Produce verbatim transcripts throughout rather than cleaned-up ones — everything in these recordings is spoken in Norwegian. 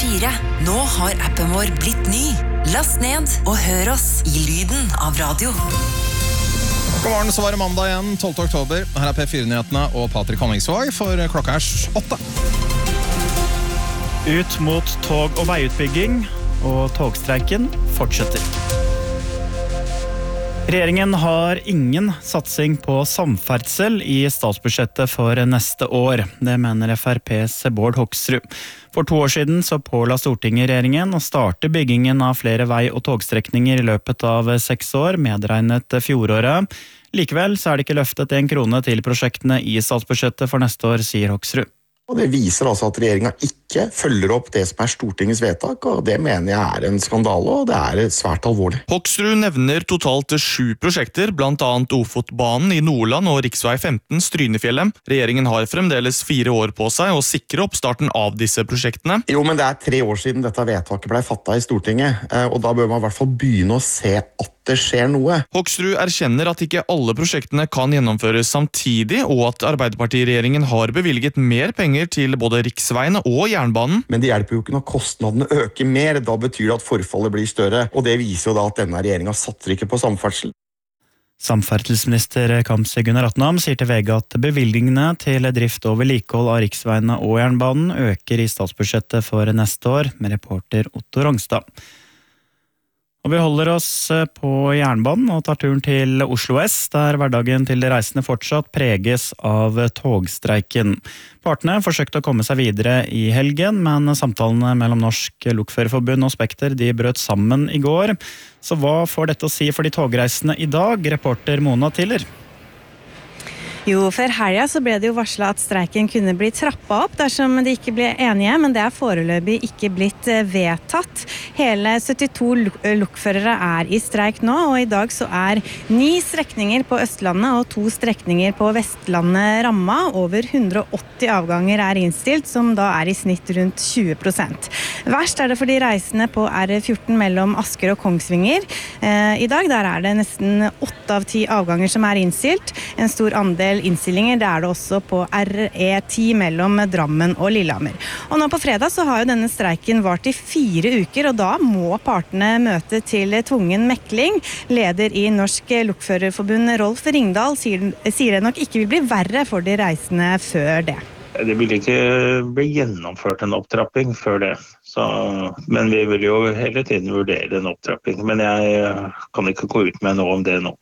fire. Nå har appen vår blitt ny. Last ned og hør oss i lyden av radio. God morgen, så var det mandag igjen, tolvte oktober. Her er P fire-nyhetene og Patrick Honningsvåg, for klokka er åtte. Ut mot tog- og veiutbygging, og togstreiken fortsetter. Regjeringen har ingen satsing på samferdsel i statsbudsjettet for neste år. Det mener F R P's Bård Hoksrud. For to år siden så påla Stortinget regjeringen å starte byggingen av flere vei- og togstrekninger i løpet av seks år, medregnet fjoråret. Likevel så er det ikke løftet en krone til prosjektene i statsbudsjettet for neste år, sier Hoksrud. Og det viser altså at regjeringen ikke følger opp det som er Stortingets vedtak, og det mener jeg er en skandale, og det er svært alvorlig. Hoksrud nevner totalt sju prosjekter, blant annet Ofotbanen i Nordland og riksvei femten Strynefjellet. Regjeringen har fremdeles fire år på seg å sikre oppstarten av disse prosjektene. Jo, men det er tre år siden dette vedtaket ble fattet i Stortinget, og da bør man i hvert fall begynne å se at det skjer noe. Hoksrud erkjenner at ikke alle prosjektene kan gjennomføres samtidig, og at Arbeiderparti-regjeringen har bevilget mer penger til både riksveiene og jernbanen. Men det hjelper jo ikke når kostnadene øker mer, da betyr det at forfallet blir større, og det viser jo da at denne regjeringen satser ikke på samferdsel. Samferdselsminister Kamzy Gunnar Atnam sier til V G at bevilgningene til drift og vedlikehold av riksveiene og jernbanen øker i statsbudsjettet for neste år, med reporter Otto Rongstad. Og vi holder oss på jernbanen og tar turen til Oslo S, der hverdagen til de reisende fortsatt preges av togstreiken. Partene forsøkte å komme seg videre i helgen, men samtalene mellom Norsk Lokførerforbund og Spekter de brøt sammen i går. Så hva får dette å si for de togreisende i dag, reporter Mona Tiller? Jo, for helga så ble det jo varslet at streiken kunne bli trappet opp dersom de ikke ble enige, men det er foreløpig ikke blitt vedtatt. Hele syttito lokførere er i streik nå, og i dag så er ni strekninger på Østlandet og to strekninger på Vestlandet rammet. Over hundre og åtti avganger er innstilt, som da er i snitt rundt tjue prosent. Verst er det for de reisende på R fjorten mellom Asker og Kongsvinger. I dag der er det nesten åtte av ti avganger som er innstilt. En stor andel innstillinger, det er det også på R E ti mellom Drammen og Lillehammer. Og nå på fredag så har jo denne streiken vart i fire uker, og da må partene møte til tvungen mekling. Leder i Norsk Lokførerforbund, Rolf Ringdal, sier, sier det nok ikke vil bli verre for de reisende før det. Det vil ikke bli gjennomført en opptrapping før det, så, men vi vil jo hele tiden vurdere en opptrapping, men jeg kan ikke gå ut med noe om det nå.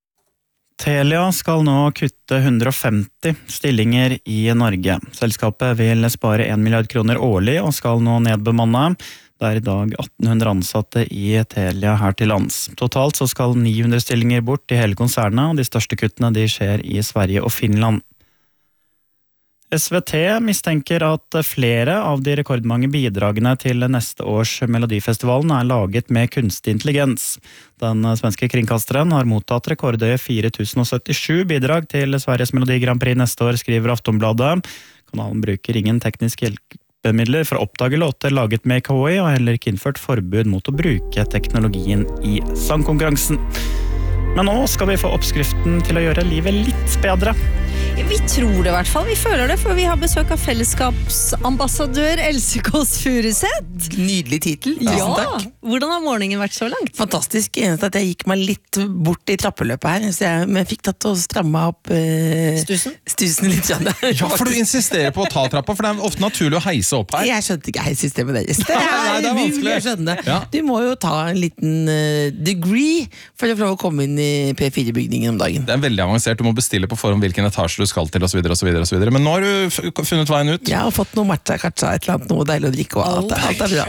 Telia skal nå kutte hundre og femti stillinger i Norge. Selskapet vil spare en milliard kroner årlig og skal nå nedbemanne. Det er i dag atten hundre ansatte i Telia her til lands. Totalt så skal ni hundre stillinger bort i hele konsernet, og de største kuttene de skjer i Sverige og Finland. S V T mistenker at flere av de rekordmange bidragene til neste års Melodifestivalen er laget med kunstig intelligens. Den svenske kringkasteren har mottatt rekordøye fire tusen syttisju bidrag til Sveriges Melodi Grand Prix neste år, skriver Aftonbladet. Kanalen bruker ingen tekniske hjelpemidler for å oppdage låter laget med K I, og heller ikke innført forbud mot å bruke teknologien i sangkonkurransen. Men nå skal vi få oppskriften til å gjøre livet litt bedre. Vi tror det i hvert fall, vi føler det, for vi har besøk av fellesskapsambassadør Else Kåss Furuseth. Nydelig titel, tusen ja. takk. Hvordan har morgenen vært så langt? Fantastisk, eneste at jeg gikk meg litt bort i trappeløpet her, så jeg, men jeg fikk tatt og strammet opp eh, Stusen? Stusen litt. Sånn. Ja, for du insisterer på å ta trappa, for det er ofte naturlig å heise opp her. Jeg skjønte ikke heisystemet deres. Det er, Nei, det er vanskelig. Jeg skjønner. Ja. Du må jo ta en liten uh, degree for å få lov å komme inn i P fire-bygningen om dagen. Det er veldig avansert, du må bestille på forhånd hvilken etasje du skal til, og så videre, og så videre, og så videre. Men nå har du f- funnet veien ut. Jeg har fått noe matcha, katcha, et eller annet, noe deilig å drikke, og alt, alt er bra.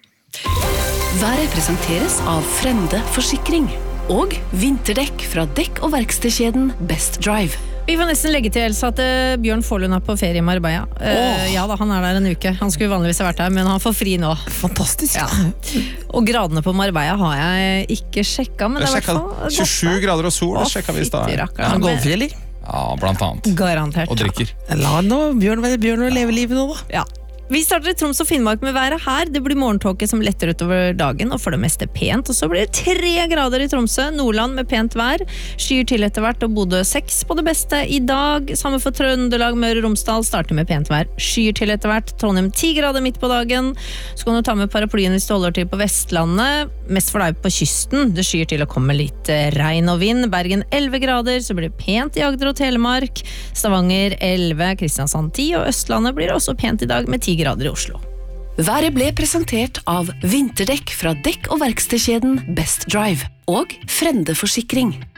Været presenteres av Frende Forsikring og vinterdekk fra dekk- og verkstedkjeden Best Drive. Vi får nesten legge til Elsa at uh, Bjørn Forlund er på ferie i Marbella. Uh, oh. Ja da, han er der en uke. Han skulle vanligvis ha vært der, men han får fri nå. Fantastisk. Ja. Og gradene på Marbella har jeg ikke sjekket, men det er i hvert fall tjuesju grader og sol, det sjekket vi i stad. Er han golfri, eller? Ja, blant annet. Garantert. Og drikker. La nå Bjørn være Bjørn og leve livet nå, da. Ja. Vi starter i Troms og Finnmark med været her. Det blir morgentåke som letter utover dagen, og for det meste pent. Og så blir det tre grader i Tromsø, Nordland med pent vær. Skyer til etter hvert, og Bodø seks på det beste i dag. Samme for Trøndelag, Møre og Romsdal, starter med pent vær. Skyer til etter hvert, Trondheim ti grader midt på dagen. Så kan du ta med paraplyen hvis du holder til på Vestlandet. Mest for deg på kysten. Det skyer til å komme litt regn og vind. Bergen elleve grader, så blir det pent i Agder og Telemark. Stavanger elleve, Kristiansand ti, og Østlandet blir det også pent i dag med ti grader i Oslo. Været ble presentert av vinterdekk fra dekk- og verkstedkjeden Best Drive og Frende Forsikring.